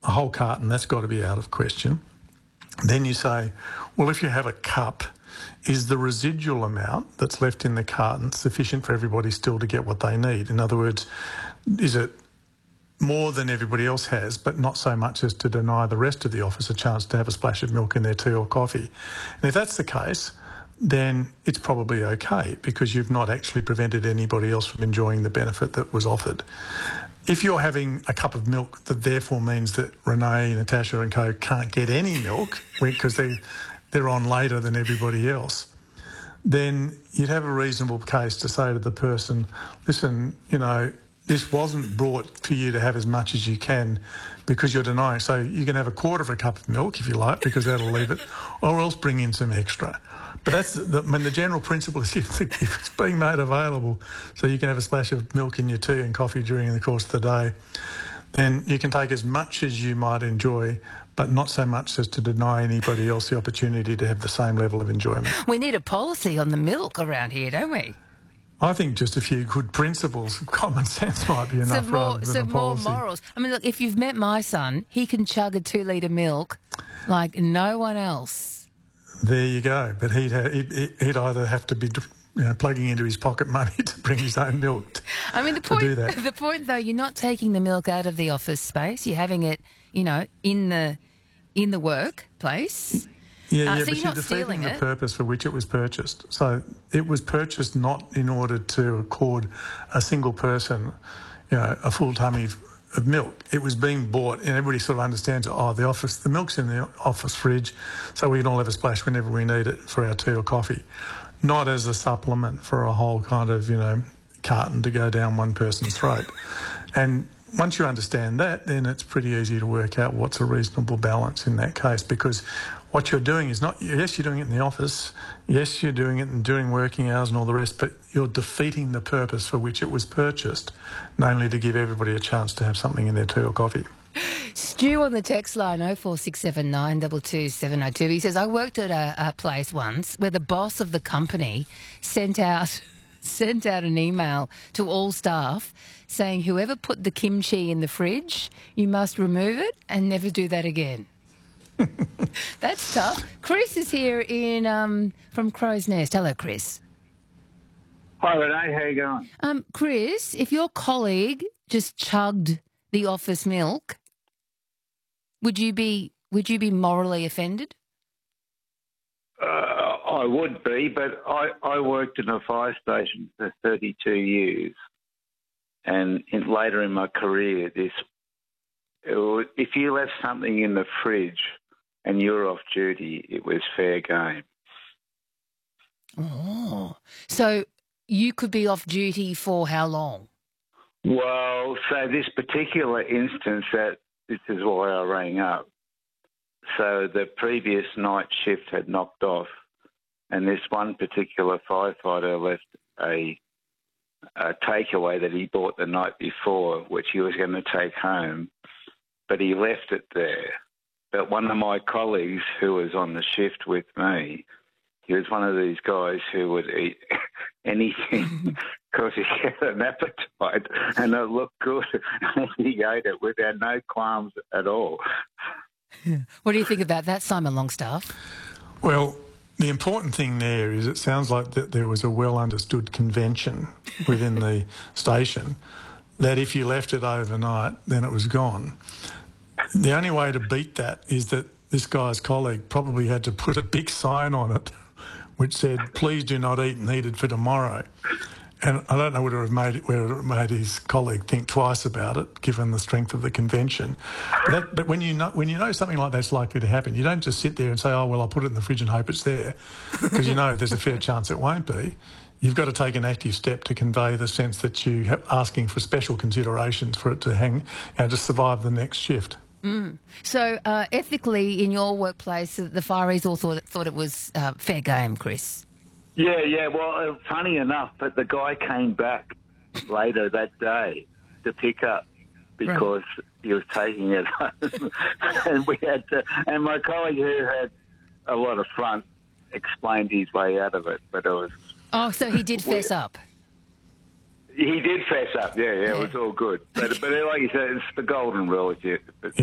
a whole carton, that's got to be out of question. Then you say, well, if you have a cup, is the residual amount that's left in the carton sufficient for everybody still to get what they need? In other words, is it more than everybody else has, but not so much as to deny the rest of the office a chance to have a splash of milk in their tea or coffee? And if that's the case, then it's probably okay because you've not actually prevented anybody else from enjoying the benefit that was offered. If you're having a cup of milk that therefore means that Renee, Natasha and co can't get any milk because they're on later than everybody else, then you'd have a reasonable case to say to the person, listen, this wasn't brought for you to have as much as you can because you're denying. So you can have a quarter of a cup of milk if you like because that'll leave it, or else bring in some extra. But that's the general principle is if it's being made available so you can have a splash of milk in your tea and coffee during the course of the day, then you can take as much as you might enjoy, but not so much as to deny anybody else the opportunity to have the same level of enjoyment. We need a policy on the milk around here, don't we? I think just a few good principles, common sense might be enough rather than a policy. More morals. I mean, look, if you've met my son, he can chug a 2-litre milk like no one else. There you go. But he'd either have to be plugging into his pocket money to bring his own milk I mean, the point, though, you're not taking the milk out of the office space. You're having it, in the workplace. Yeah, so but you're defeating the purpose for which it was purchased. So it was purchased not in order to accord a single person, a full tummy of milk. It was being bought, and everybody sort of understands, the milk's in the office fridge, so we can all have a splash whenever we need it for our tea or coffee, not as a supplement for a whole kind of, carton to go down one person's throat. And once you understand that, then it's pretty easy to work out what's a reasonable balance in that case, because what you're doing is not, yes, you're doing it in the office, yes, you're doing it and doing working hours and all the rest, but you're defeating the purpose for which it was purchased, namely to give everybody a chance to have something in their tea or coffee. Stu on the text line 0467 22702. He says, I worked at a place once where the boss of the company sent out an email to all staff saying whoever put the kimchi in the fridge, you must remove it and never do that again. That's tough. Chris is here from Crow's Nest. Hello, Chris. Hi, Renee. How you going? Chris, if your colleague just chugged the office milk, would you be morally offended? I would be, but I worked in a fire station for 32 years, and later in my career, if you left something in the fridge and you're off duty, it was fair game. Oh, so you could be off duty for how long? Well, so this particular instance, this is why I rang up. So the previous night shift had knocked off, and this one particular firefighter left a takeaway that he bought the night before, which he was going to take home, but he left it there. But one of my colleagues who was on the shift with me, he was one of these guys who would eat anything because he had an appetite and it looked good. And he ate it without no qualms at all. What do you think about that, Simon Longstaff? Well, the important thing there is it sounds like that there was a well-understood convention within the station that if you left it overnight, then it was gone. The only way to beat that is that this guy's colleague probably had to put a big sign on it which said, please do not eat and eat it for tomorrow. And I don't know whether it made his colleague think twice about it, given the strength of the convention. But when you know something like that's likely to happen, you don't just sit there and say, oh, well, I'll put it in the fridge and hope it's there, because you know there's a fair chance it won't be. You've got to take an active step to convey the sense that you're asking for special considerations for it to to survive the next shift. Mm. So ethically, in your workplace, the fireys all thought it was fair game, Chris. Yeah. Well, funny enough, but the guy came back later that day to pick up because he was taking it home, and we had to. And my colleague, who had a lot of front, explained his way out of it, but it was. Oh, so he did fess up. He did fess up. Yeah. It was all good, but like you said, it's the golden rule.